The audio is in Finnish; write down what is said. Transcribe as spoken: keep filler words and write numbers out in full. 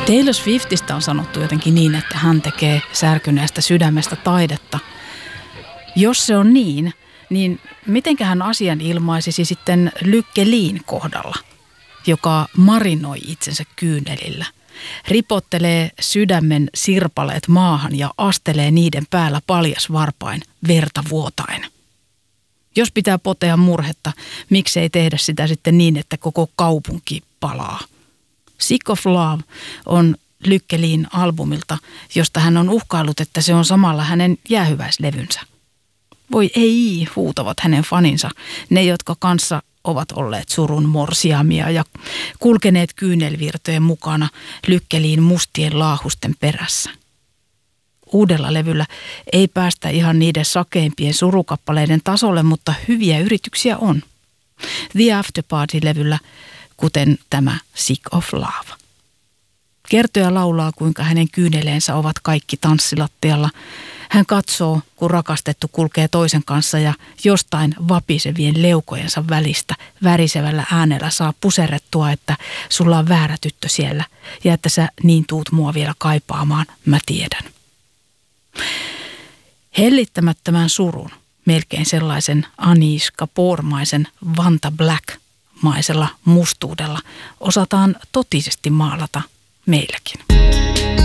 Taylor Swiftistä on sanottu jotenkin niin, että hän tekee särkyneestä sydämestä taidetta. Jos se on niin, niin mitenköhän asian ilmaisisi sitten Lykke Liin kohdalla, joka marinoi itsensä kyynelillä, ripottelee sydämen sirpaleet maahan ja astelee niiden päällä paljasvarpain verta vuotain. Jos pitää potea murhetta, miksei tehdä sitä sitten niin, että koko kaupunki palaa. Sick of Love on Lykke Liin albumilta, josta hän on uhkaillut, että se on samalla hänen jäähyväislevynsä. Voi ei, huutavat hänen faninsa, ne jotka kanssa ovat olleet surun morsiamia ja kulkeneet kyynelvirtojen mukana Lykke Liin mustien laahusten perässä. Uudella levyllä ei päästä ihan niiden sakeimpien surukappaleiden tasolle, mutta hyviä yrityksiä on. The After Party-levyllä, kuten tämä Sick of Love. Kertoja laulaa, kuinka hänen kyyneleensä ovat kaikki tanssilattialla. Hän katsoo, kun rakastettu kulkee toisen kanssa ja jostain vapisevien leukojensa välistä värisevällä äänellä saa puserrettua, että sulla on väärä tyttö siellä ja että sä niin tuut mua vielä kaipaamaan, mä tiedän. Hellittämättömän surun, melkein sellaisen Anish Kapoor-maisen Vanta Black-maisella mustuudella osataan totisesti maalata meilläkin.